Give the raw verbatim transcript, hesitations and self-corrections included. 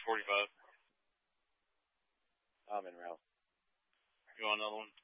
forty-five. I'm in route. You want another one?